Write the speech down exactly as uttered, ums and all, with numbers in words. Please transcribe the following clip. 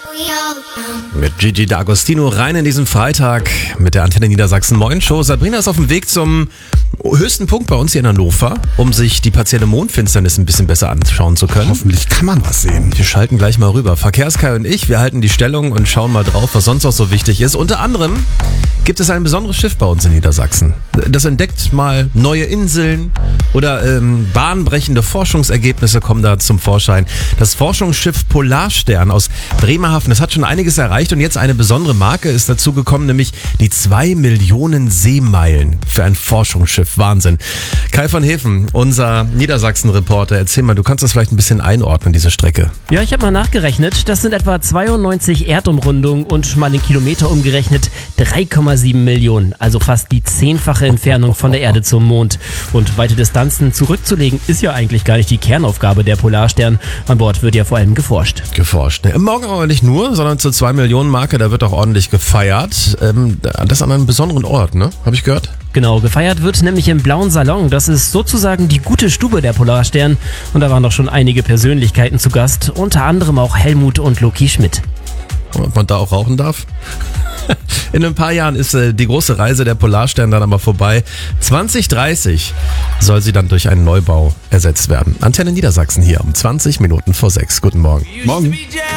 Mit Gigi D'Agostino rein in diesen Freitag mit der Antenne Niedersachsen Moin Show. Sabrina ist auf dem Weg zum höchsten Punkt bei uns hier in Hannover, um sich die partielle Mondfinsternis ein bisschen besser anschauen zu können. Hoffentlich kann man was sehen. Wir schalten gleich mal rüber. Verkehrskai und ich, wir halten die Stellung und schauen mal drauf, was sonst noch so wichtig ist. Unter anderem gibt es ein besonderes Schiff bei uns in Niedersachsen. Das entdeckt mal neue Inseln oder ähm, bahnbrechende Forschungsergebnisse kommen da zum Vorschein. Das Forschungsschiff Polarstern aus Bremerhaven, das hat schon einiges erreicht und jetzt eine besondere Marke ist dazu gekommen, nämlich die zwei Millionen Seemeilen für ein Forschungsschiff. Wahnsinn. Kai von Hefen, unser Niedersachsen-Reporter, erzähl mal, du kannst das vielleicht ein bisschen einordnen, diese Strecke. Ja, ich habe mal nachgerechnet. Das sind etwa zweiundneunzig Erdumrundungen und mal den Kilometer umgerechnet drei Komma sieben Millionen. Also fast die zehnfache Entfernung von der Erde zum Mond. Und weite Distanzen zurückzulegen ist ja eigentlich gar nicht die Kernaufgabe der Polarstern. An Bord wird ja vor allem geforscht. Geforscht. Ne? Morgen aber nicht nur, sondern zur zwei Millionen Marke, da wird auch ordentlich gefeiert. Ähm, das an einem besonderen Ort, ne? Habe ich gehört? Genau, gefeiert wird nämlich im Blauen Salon. Das ist sozusagen die gute Stube der Polarstern. Und da waren doch schon einige Persönlichkeiten zu Gast. Unter anderem auch Helmut und Loki Schmidt. Ob man da auch rauchen darf? In ein paar Jahren ist äh, die große Reise der Polarstern dann aber vorbei. zwanzig dreißig soll sie dann durch einen Neubau ersetzt werden. Antenne Niedersachsen hier um zwanzig Minuten vor sechs. Guten Morgen. Morgen.